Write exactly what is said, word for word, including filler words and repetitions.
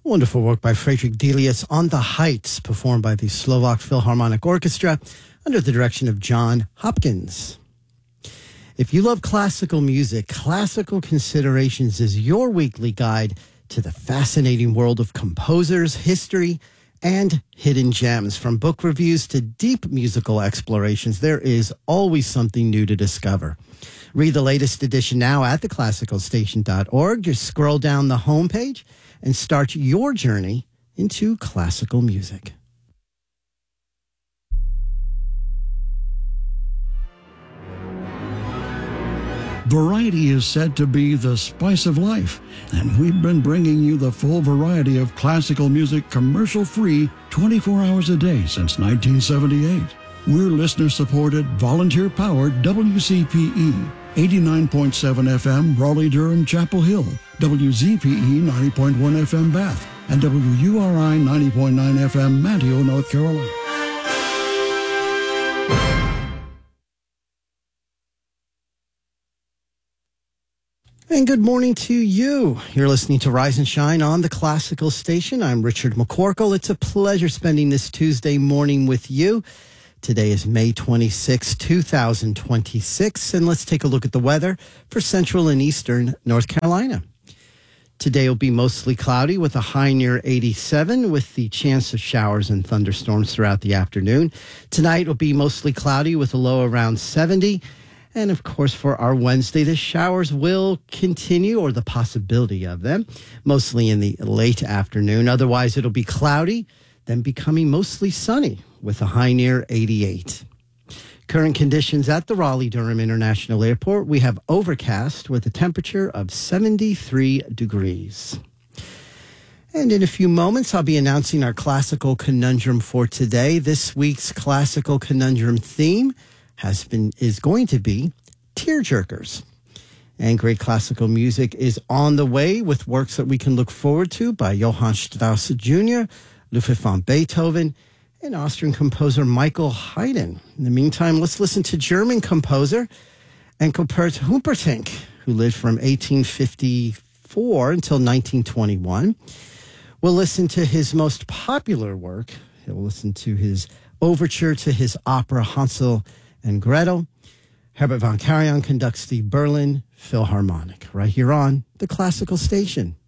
Wonderful work by Frederick Delius on the Heights, performed by the Slovak Philharmonic Orchestra under the direction of John Hopkins. If you love classical music, Classical Considerations is your weekly guide to the fascinating world of composers, history, and hidden gems. From book reviews to deep musical explorations, there is always something new to discover. Read the latest edition now at the classical station dot org. Just scroll down the homepage and start your journey into classical music. Variety is said to be the spice of life, and we've been bringing you the full variety of classical music commercial-free twenty-four hours a day since nineteen seventy-eight. We're listener-supported, volunteer-powered W C P E, eighty-nine point seven F M, Raleigh-Durham, Chapel Hill, W Z P E, ninety point one F M, Bath, and W U R I, ninety point nine F M, Manteo, North Carolina. And good morning to you. You're listening to Rise and Shine on the Classical Station. I'm Richard McCorkle. It's a pleasure spending this Tuesday morning with you. Today is May twenty-sixth, twenty twenty-six, and let's take a look at the weather for central and eastern North Carolina. Today will be mostly cloudy with a high near eighty-seven, with the chance of showers and thunderstorms throughout the afternoon. Tonight will be mostly cloudy with a low around seventy. And, of course, for our Wednesday, the showers will continue, or the possibility of them, mostly in the late afternoon. Otherwise, it'll be cloudy, then becoming mostly sunny with a high near eighty-eight. Current conditions at the Raleigh-Durham International Airport, we have overcast with a temperature of seventy-three degrees. And in a few moments, I'll be announcing our classical conundrum for today. This week's classical conundrum theme has been is going to be tearjerkers. And great classical music is on the way with works that we can look forward to by Johann Strauss Junior, Ludwig van Beethoven, and Austrian composer Michael Haydn. In the meantime, let's listen to German composer Engelbert Humperdinck, who lived from eighteen fifty-four until nineteen twenty-one. We'll listen to his most popular work. We'll listen to his overture to his opera Hansel and Gretel. Herbert von Karajan conducts the Berlin Philharmonic right here on the Classical Station.